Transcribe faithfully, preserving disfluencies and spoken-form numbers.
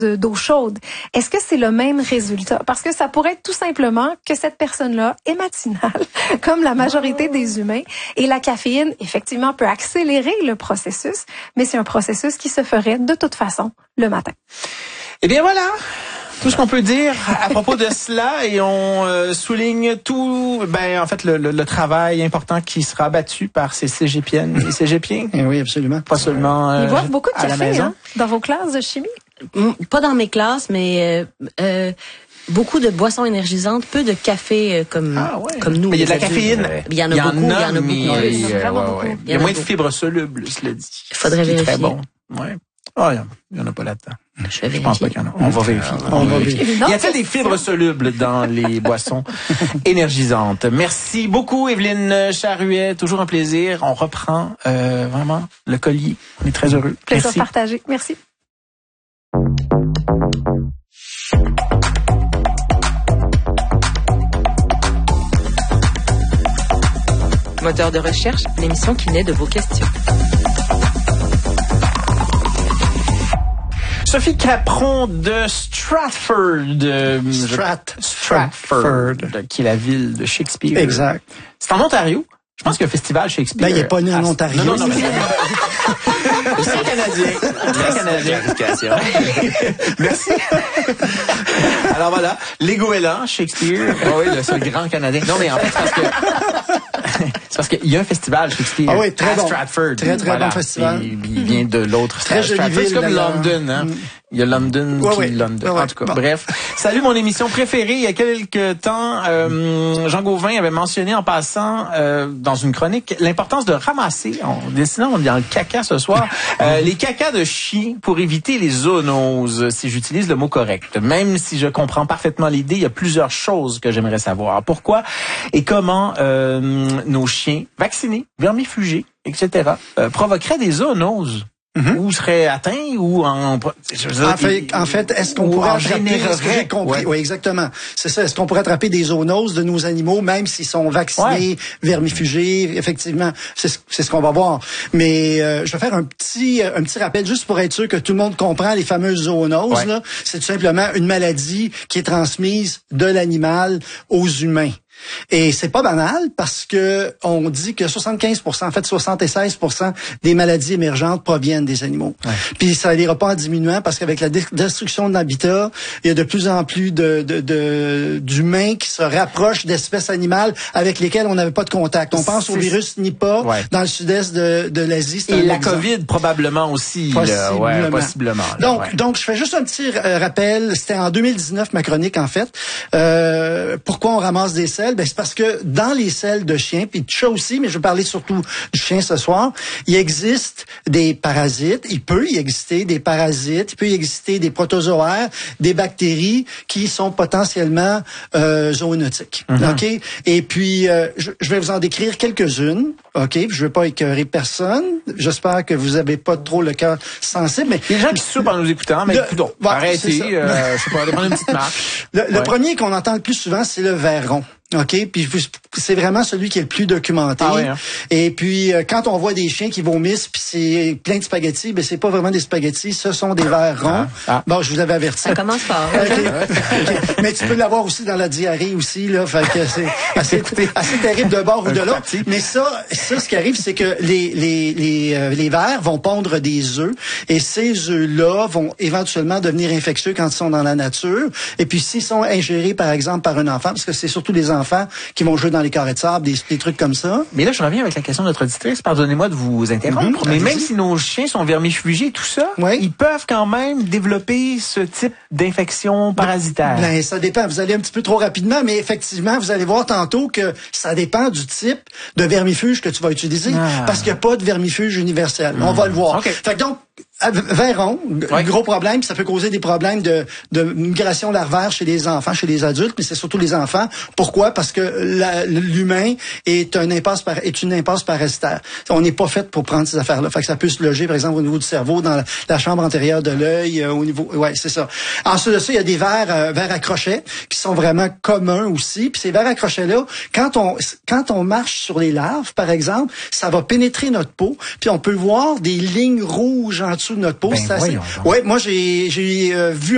de, d'eau chaude, est-ce que c'est le même résultat? Parce que ça pourrait être tout simplement que cette personne-là est matinale, comme la majorité des humains, et la caféine, effectivement, peut accélérer le processus, mais c'est un processus qui se ferait de toute façon le matin. Eh bien voilà, tout ce qu'on peut dire à propos de cela, et on euh, souligne tout, ben en fait le, le, le travail important qui sera abattu par ces cégepiennes et cégepiens. Oui, absolument. Pas seulement euh, Ils boivent beaucoup de à la café maison. hein, dans vos classes de chimie. Pas dans mes classes, mais euh, euh, beaucoup de boissons énergisantes, peu de café euh, comme Ah ouais. comme nous. Mais il y a de la les adultes. caféine. Il y en a beaucoup, il y en a beaucoup. mais, Oui, euh, il y en a vraiment ouais, beaucoup. ouais. Il y Il y a en a moins de beaucoup. fibres solubles, cela dit. Il faudrait Ce qui est vérifier. très bon. Ouais. Ah, il y en a pas là-dedans. Je, vais Je pense pas vérifier. qu'il y en a. On va vérifier. On va vérifier. Une autre Y a-t-il des question. fibres solubles dans les boissons énergisantes? Merci beaucoup, Evelyne Charruet. Toujours un plaisir. On reprend euh, vraiment le collier. On est très heureux. Plaisir Merci. partagé. Merci. Moteur de recherche, l'émission qui naît de vos questions. Sophie Capron de Stratford. euh, je- Strat. Stratford, qui est la ville de Shakespeare. Exact. C'est en Ontario. Je pense qu'il y a un festival Shakespeare. Ben, il est pas né en Ah, Ontario. Non, non, non, mais c'est canadien. Très canadien. Merci. Alors voilà, les goélands, Shakespeare. Oh oui, le seul grand Canadien. Non, mais en fait, c'est parce que c'est parce qu'il y a un festival Shakespeare Ah oui, très à bon. Stratford. Très, très bon festival. Et il vient de l'autre. Très jolie Stratford, ville, c'est comme d'ailleurs. London, hein. Mm. Il y a London Ouais, puis ouais. London. Ouais, ouais. En tout cas, Bon. bref. Salut, mon émission préférée. Il y a quelques temps, euh, Jean Gauvin avait mentionné en passant euh, dans une chronique l'importance de ramasser, en dessinant, on est dans le caca ce soir, euh, les cacas de chiens pour éviter les zoonoses, si j'utilise le mot correct. Même si je comprends parfaitement l'idée, il y a plusieurs choses que j'aimerais savoir. Pourquoi et comment euh, nos chiens vaccinés, vermifugés, et cetera, euh, provoqueraient des zoonoses? Mm-hmm. Ou seraient atteints ou en... je veux dire, En fait, en fait, est-ce qu'on ou pourrait en attraper, est-ce que j'ai générerait? compris? Ouais. Oui, exactement. C'est ça. Est-ce qu'on pourrait attraper des zoonoses de nos animaux, même s'ils sont vaccinés, vermifugés? Effectivement, c'est ce, c'est ce qu'on va voir. Mais euh, je vais faire un petit, un petit rappel juste pour être sûr que tout le monde comprend les fameuses zoonoses. Ouais. Là, c'est tout simplement une maladie qui est transmise de l'animal aux humains. Et c'est pas banal parce que on dit que soixante-quinze pour cent, en fait soixante-seize pour cent des maladies émergentes proviennent des animaux. Ouais. Puis ça n'ira pas en diminuant parce qu'avec la destruction de l'habitat, il y a de plus en plus de, de, de d'humains qui se rapprochent d'espèces animales avec lesquelles on n'avait pas de contact. On pense au virus Nipah ouais. dans le sud-est de, de l'Asie. Et la exemple. COVID probablement aussi. Possiblement. Là, ouais, possiblement là, donc, ouais. donc je fais juste un petit euh, rappel. C'était en deux mille dix-neuf ma chronique en fait. Euh, pourquoi on ramasse des selles? Ben, c'est parce que dans les selles de chiens, puis de chats aussi, mais je vais parler surtout du chien ce soir, il existe des parasites, il peut y exister des parasites, il peut y exister des protozoaires, des bactéries qui sont potentiellement euh, zoonotiques. Mm-hmm. OK? Et puis, euh, je, je vais vous en décrire quelques-unes. OK? Je ne veux pas écœurer personne. J'espère que vous n'avez pas trop le cœur sensible. Mais les gens qui soupent en nous écoutant, mais écoutez, bon, bah, arrêtez, euh, je sais pas, aller prendre une petite marche. Le, ouais. le premier qu'on entend le plus souvent, c'est le ver rond. OK, puis c'est vraiment celui qui est le plus documenté. Ah oui, hein. Et puis quand on voit des chiens qui vomissent puis c'est plein de spaghettis, ben c'est pas vraiment des spaghettis, ce sont des vers ronds. Ah, ah. Bon, je vous avais averti. Ça commence par. Okay. Okay. Mais tu peux l'avoir aussi dans la diarrhée aussi là, fait que c'est assez, assez terrible de bord ou de l'autre. Mais ça, ça ce qui arrive, c'est que les les les euh, les vers vont pondre des œufs et ces œufs-là vont éventuellement devenir infectieux quand ils sont dans la nature. Et puis s'ils sont ingérés par exemple par un enfant, parce que c'est surtout les enfants enfants qui vont jouer dans les carrés de sable, des, des trucs comme ça. Mais là, je reviens avec la question de notre auditrice. Pardonnez-moi de vous interrompre. Mm-hmm. Mais même si nos chiens sont vermifugés et tout ça, oui. ils peuvent quand même développer ce type d'infection parasitaire. Ben, ça dépend. Vous allez un petit peu trop rapidement, mais effectivement, vous allez voir tantôt que ça dépend du type de vermifuge que tu vas utiliser. Ah. Parce qu'il n'y a pas de vermifuge universel. Mm. On va le voir. Okay. Fait que donc, vers rond, oui. gros problème, ça peut causer des problèmes de, de migration larvaire chez les enfants, chez les adultes, mais c'est surtout les enfants. Pourquoi? Parce que la, l'humain est un impasse par, est une impasse parasitaire. On n'est pas fait pour prendre ces affaires-là. Fait que ça peut se loger, par exemple, au niveau du cerveau, dans la, la chambre antérieure de l'œil, euh, au niveau, ouais, c'est ça. Ensuite de ça, il y a des vers, euh, vers à crochets qui sont vraiment communs aussi. Puis ces vers à crochets-là, quand on, quand on marche sur les larves, par exemple, ça va pénétrer notre peau, puis on peut voir des lignes rouges en dessous de notre peau. Ben, c'est assez... Ouais, moi j'ai j'ai euh, vu